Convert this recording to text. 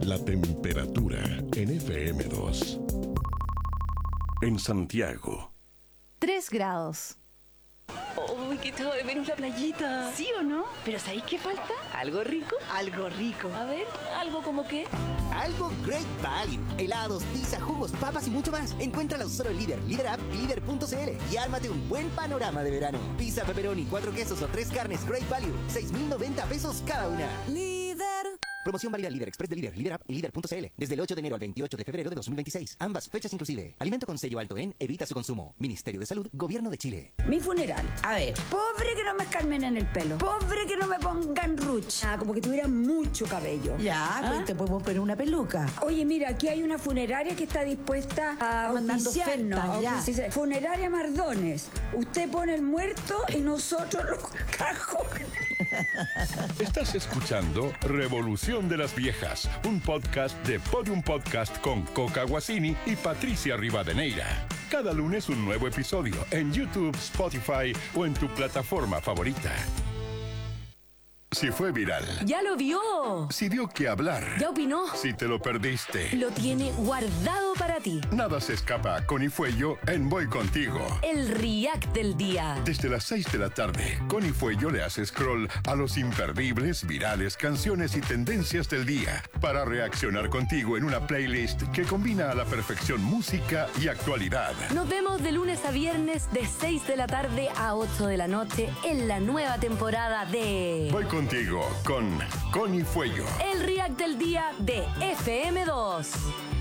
La temperatura en FM2. En Santiago, 3 grados. ¡Uy, que echado de menos la playita! ¿Sí o no? ¿Pero sabéis qué falta? ¿Algo rico? Algo rico. A ver, ¿algo como qué? Algo Great Value. Helados, pizza, jugos, papas y mucho más. Encuéntralo solo en Líder, Líder App y Líder.cl. Y ármate un buen panorama de verano. Pizza, pepperoni, 4 quesos o 3 carnes Great Value. 6.090 pesos cada una. Líder. Promoción válida Líder Express de Líder, Líder App y Líder.cl. Desde el 8 de enero al 28 de febrero de 2026. Ambas fechas inclusive. Alimento con sello alto en evita su consumo. Ministerio de Salud, Gobierno de Chile. Mi funeral. A ver, pobre que no me escarmen en el pelo. Pobre que no me pongan ruch. Como que tuviera mucho cabello. Ya, pues te podemos poner una peluca. Oye, mira, aquí hay una funeraria que está dispuesta a mandando auspiciarnos. ofertas, ya. Dice, Funeraria Mardones. Usted pone el muerto y nosotros los cajones. estás escuchando Revolución de las Viejas, un podcast de Podium Podcast con Coca Guasini y Patricia Rivadeneira. Cada lunes un nuevo episodio en YouTube, Spotify o en tu plataforma favorita. Si fue viral, ¡Ya lo vio! si dio que hablar, ¿Ya opinó? si te lo perdiste, Lo tiene guardado para ti. nada se escapa con Ifuello en Voy Contigo. El React del día. Desde las 6 de la tarde, con Ifuello le hace scroll a los imperdibles, virales, canciones y tendencias del día para reaccionar contigo en una playlist que combina a la perfección música y actualidad. Nos vemos de lunes a viernes de 6 de la tarde a 8 de la noche en la nueva temporada de Voy Contigo con Ifuello. El React del día de FM2.